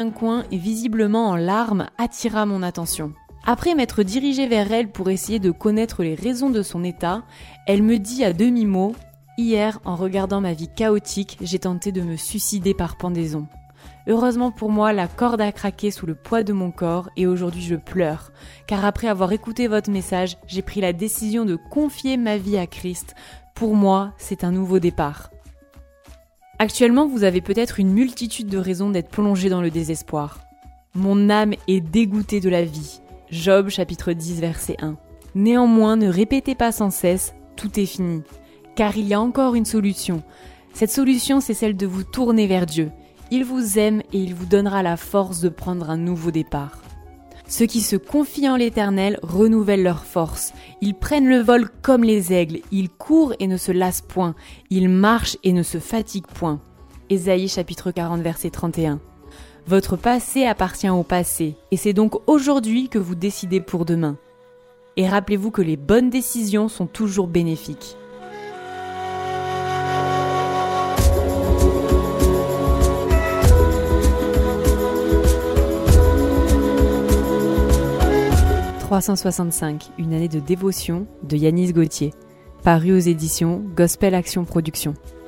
Un coin et visiblement en larmes attira mon attention. Après m'être dirigée vers elle pour essayer de connaître les raisons de son état, elle me dit à demi-mot « Hier, en regardant ma vie chaotique, j'ai tenté de me suicider par pendaison. Heureusement pour moi, la corde a craqué sous le poids de mon corps et aujourd'hui je pleure, car après avoir écouté votre message, j'ai pris la décision de confier ma vie à Christ. Pour moi, c'est un nouveau départ. » Actuellement, vous avez peut-être une multitude de raisons d'être plongé dans le désespoir. Mon âme est dégoûtée de la vie. Job chapitre 10 verset 1. Néanmoins, ne répétez pas sans cesse « tout est fini », car il y a encore une solution. Cette solution, c'est celle de vous tourner vers Dieu. Il vous aime et il vous donnera la force de prendre un nouveau départ. Ceux qui se confient en l'Éternel renouvellent leur force. Ils prennent le vol comme les aigles. Ils courent et ne se lassent point. Ils marchent et ne se fatiguent point. Ésaïe chapitre 40 verset 31. Votre passé appartient au passé, et c'est donc aujourd'hui que vous décidez pour demain. Et rappelez-vous que les bonnes décisions sont toujours bénéfiques. « 365, une année de dévotion » de Yanis Gauthier, paru aux éditions Gospel Action Production.